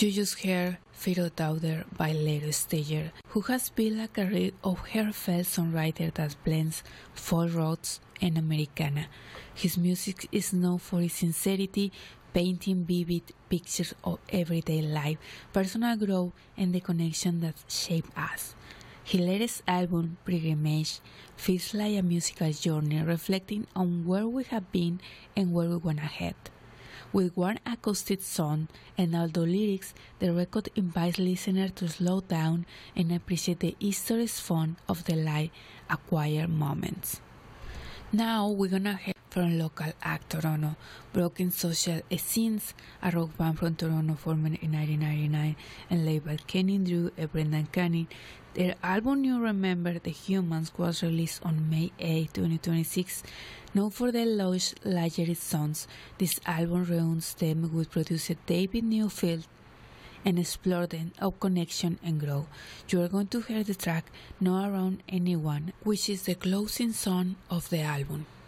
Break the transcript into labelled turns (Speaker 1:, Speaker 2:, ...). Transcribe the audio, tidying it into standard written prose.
Speaker 1: You just heard Feral Daughter by Lero Stager, who has built a career of heartfelt songwriter that blends folk roots and Americana. His music is known for its sincerity, painting vivid pictures of everyday life, personal growth, and the connection that shape us. His latest album, Pilgrimage, feels like a musical journey reflecting on where we have been and where we wanna head. With one acoustic song and all the lyrics, the record invites listeners to slow down and appreciate the historic fun of the life acquired moments. Now we're gonna head from local act Toronto, Broken Social Scenes, a rock band from Toronto formed in 1999 and led by Kenny Drew and Brendan Canning. Their album New Remember the Humans was released on May 8, 2026. Known for their lush, lyric songs, this album reunites them with producer David Newfield and explore them of connection and growth. You are going to hear the track Not Around Anyone, which is the closing song of the album.